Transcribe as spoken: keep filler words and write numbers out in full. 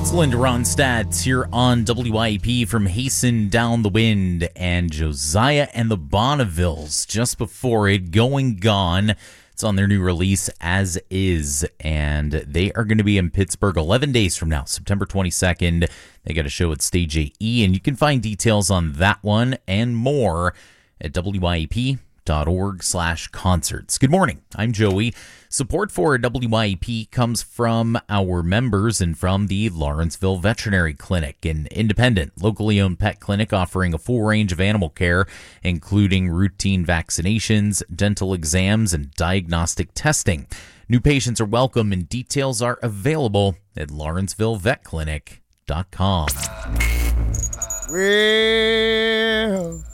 Linda Ronstadt here on W I E P from Hasten Down the Wind and Josiah and the Bonnevilles. Just before it, Going Gone. It's on their new release, As Is, and they are going to be in Pittsburgh eleven days from now, September twenty-second. They got a show at Stage A E, and you can find details on that one and more at W I E P dot org slash concerts. Good morning. I'm Joey. Support for W I E P comes from our members and from the Lawrenceville Veterinary Clinic, an independent, locally owned pet clinic offering a full range of animal care, including routine vaccinations, dental exams, and diagnostic testing. New patients are welcome, and details are available at lawrenceville vet clinic dot com. Well,